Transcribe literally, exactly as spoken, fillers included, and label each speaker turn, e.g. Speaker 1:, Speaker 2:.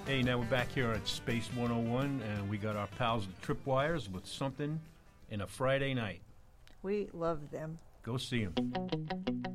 Speaker 1: Hey, now we're back here at Space one oh one, and we got our pals, the Tripwires, with something in a Friday night.
Speaker 2: We love them.
Speaker 1: Go see them.